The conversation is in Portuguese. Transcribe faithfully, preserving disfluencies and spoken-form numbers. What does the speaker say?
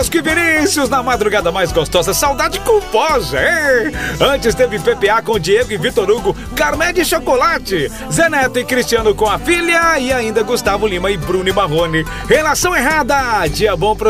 Bosco e Vinícius na madrugada mais gostosa. Saudade com pós, é? Antes teve P P A com Diego e Vitor Hugo, Carmé de Chocolate, Zé Neto e Cristiano com a filha e ainda Gustavo Lima e Bruno e Marrone. Relação errada, dia bom pro